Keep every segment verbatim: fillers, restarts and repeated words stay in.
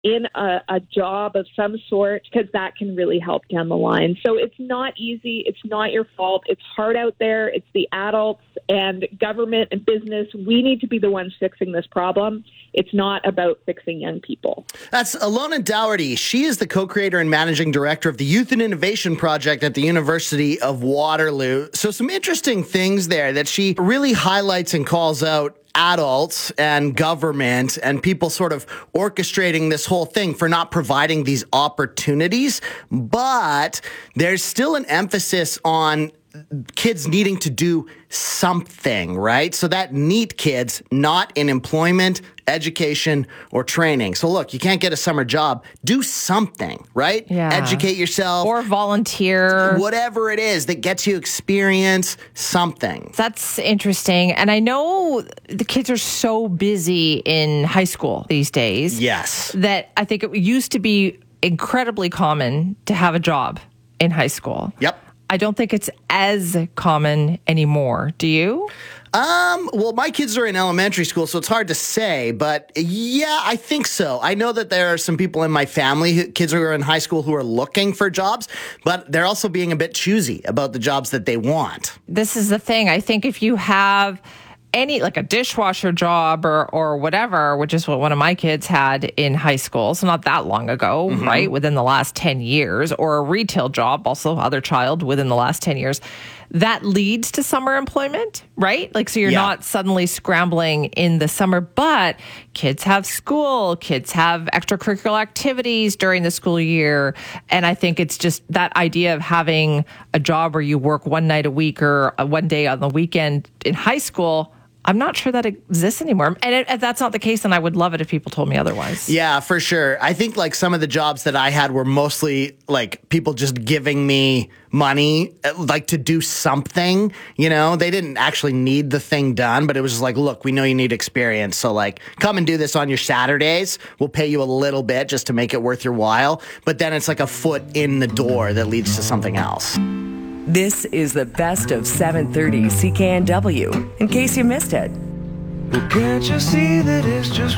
in a, a job of some sort, because that can really help down the line. So it's not easy. It's not your fault. It's hard out there. It's the adults and government and business. We need to be the ones fixing this problem. It's not about fixing young people. That's Ilona Dougherty. She is the co-creator and managing director of the Youth and Innovation Project at the University of Waterloo. So some interesting things there that she really highlights and calls out adults and government and people sort of orchestrating this whole thing for not providing these opportunities. But there's still an emphasis on kids needing to do something, right? So that NEET kids not in employment, education, or training. So look, you can't get a summer job. Do something, right? Yeah. Educate yourself. Or volunteer. Whatever it is that gets you experience, something. That's interesting. And I know the kids are so busy in high school these days. Yes. That I think it used to be incredibly common to have a job in high school. Yep. I don't think it's as common anymore. Do you? Um, well, my kids are in elementary school, so it's hard to say, but yeah, I think so. I know that there are some people in my family, who, kids who are in high school who are looking for jobs, but they're also being a bit choosy about the jobs that they want. This is the thing. I think if you have any, like a dishwasher job or or whatever, which is what one of my kids had in high school, so not that long ago, mm-hmm. right, within the last ten years, or a retail job, also other child within the last ten years, that leads to summer employment, right? Like, so you're yeah. not suddenly scrambling in the summer, but kids have school, kids have extracurricular activities during the school year. And I think it's just that idea of having a job where you work one night a week or one day on the weekend in high school, I'm not sure that exists anymore. And if that's not the case, then I would love it if people told me otherwise. Yeah, for sure. I think like some of the jobs that I had were mostly like people just giving me money, like to do something, you know, they didn't actually need the thing done, but it was just like, look, we know you need experience. So like, come and do this on your Saturdays. We'll pay you a little bit just to make it worth your while. But then it's like a foot in the door that leads to something else. This is the best of seven thirty C K N W, in case you missed it. Well, can't you see that it's just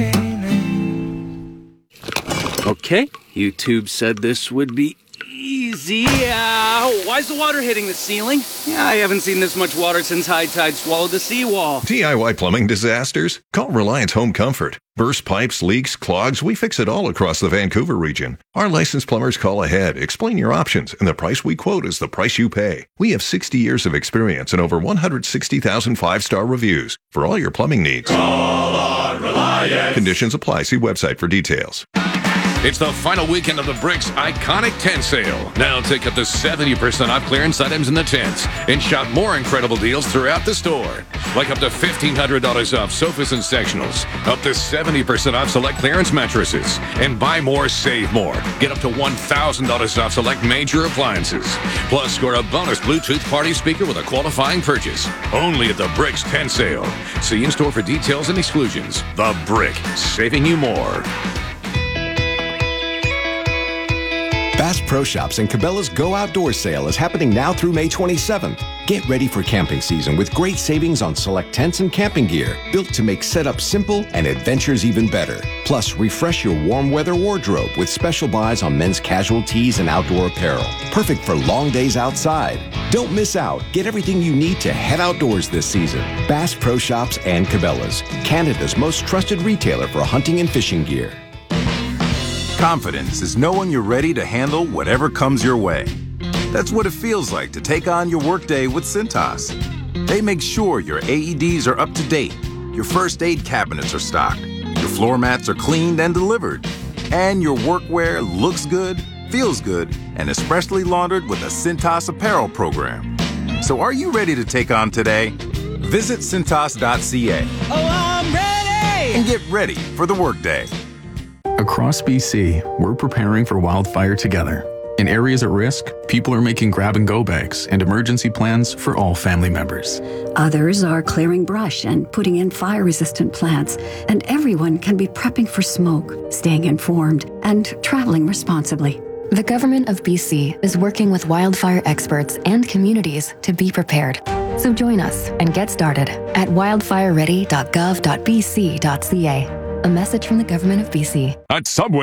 raining? Okay, YouTube said this would be easy. Ow, why's the water hitting the ceiling? Yeah, I haven't seen this much water since high tide swallowed the seawall. D I Y plumbing disasters? Call Reliance Home Comfort. Burst pipes, leaks, clogs, we fix it all across the Vancouver region. Our licensed plumbers call ahead, explain your options, and the price we quote is the price you pay. We have sixty years of experience and over one hundred sixty thousand five-star reviews for all your plumbing needs. Call on Reliance. Conditions apply. See website for details. It's the final weekend of the Bricks Iconic Tent Sale. Now take up to seventy percent off clearance items in the tents and shop more incredible deals throughout the store. Like up to fifteen hundred dollars off sofas and sectionals, up to seventy percent off select clearance mattresses, and buy more, save more. Get up to one thousand dollars off select major appliances. Plus, score a bonus Bluetooth party speaker with a qualifying purchase. Only at the Bricks Tent Sale. See in-store for details and exclusions. The Brick, saving you more. Bass Pro Shops and Cabela's Go Outdoor Sale is happening now through May twenty-seventh. Get ready for camping season with great savings on select tents and camping gear, built to make setup simple and adventures even better. Plus, refresh your warm weather wardrobe with special buys on men's casual tees and outdoor apparel. Perfect for long days outside. Don't miss out. Get everything you need to head outdoors this season. Bass Pro Shops and Cabela's, Canada's most trusted retailer for hunting and fishing gear. Confidence is knowing you're ready to handle whatever comes your way. That's what it feels like to take on your workday with Cintas. They make sure your A E Ds are up to date, your first aid cabinets are stocked, your floor mats are cleaned and delivered, and your workwear looks good, feels good, and is freshly laundered with a Cintas apparel program. So are you ready to take on today? Visit Cintas dot C A. Oh, I'm ready! And get ready for the workday. Across B C, we're preparing for wildfire together. In areas at risk, people are making grab-and-go bags and emergency plans for all family members. Others are clearing brush and putting in fire-resistant plants, and everyone can be prepping for smoke, staying informed, and traveling responsibly. The Government of B C is working with wildfire experts and communities to be prepared. So join us and get started at wildfire ready dot gov dot b c dot c a. A message from the Government of B C. At Subway.